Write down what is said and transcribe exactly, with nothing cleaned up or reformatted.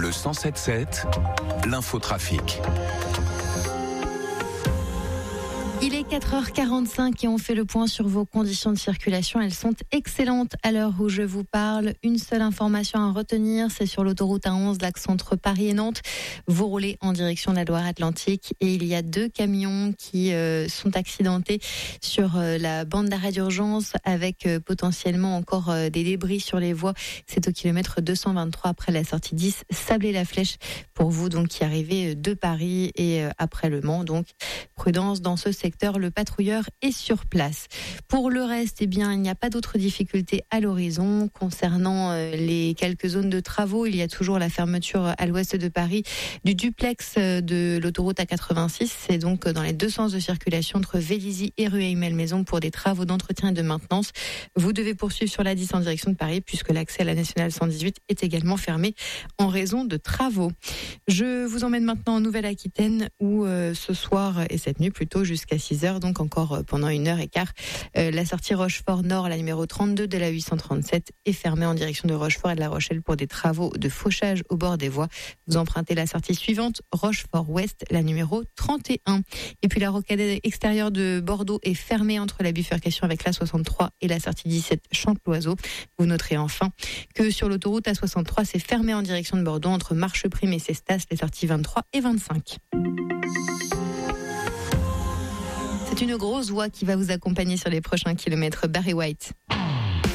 Le cent sept sept, l'infotrafic. Il est quatre heures quarante-cinq et on fait le point sur vos conditions de circulation. Elles sont excellentes à l'heure où je vous parle. Une seule information à retenir, c'est sur l'autoroute A onze, l'axe entre Paris et Nantes. Vous roulez en direction de la Loire-Atlantique et il y a deux camions qui euh, sont accidentés sur euh, la bande d'arrêt d'urgence avec euh, potentiellement encore euh, des débris sur les voies. C'est au kilomètre deux cent vingt-trois après la sortie dix, Sablé-la-Flèche. Pour vous donc qui arrivez de Paris et euh, après Le Mans, donc prudence dans ce secteur. Le patrouilleur est sur place. Pour le reste, eh bien, il n'y a pas d'autres difficultés à l'horizon. Concernant euh, les quelques zones de travaux, il y a toujours la fermeture à l'ouest de Paris du duplex de l'autoroute A quatre-vingt-six. C'est donc dans les deux sens de circulation entre Vélizy et Rueil-Malmaison pour des travaux d'entretien et de maintenance. Vous devez poursuivre sur l'A dix en direction de Paris puisque l'accès à la nationale cent dix-huit est également fermé en raison de travaux. Je vous emmène maintenant en Nouvelle-Aquitaine où euh, ce soir et cette nuit plutôt jusqu'à six heures, donc encore pendant une heure et quart. Euh, la sortie Rochefort-Nord, la numéro trente-deux de la huit cent trente-sept, est fermée en direction de Rochefort et de La Rochelle pour des travaux de fauchage au bord des voies. Vous empruntez la sortie suivante, Rochefort-Ouest, la numéro trente et un. Et puis la rocade extérieure de Bordeaux est fermée entre la bifurcation avec l'A soixante-trois et la sortie dix-sept Chantes-Loiseau. Vous noterez enfin que sur l'autoroute A soixante-trois, c'est fermé en direction de Bordeaux entre Marcheprime et Cestas, les sorties vingt-trois et vingt-cinq. C'est une grosse voix qui va vous accompagner sur les prochains kilomètres. Barry White.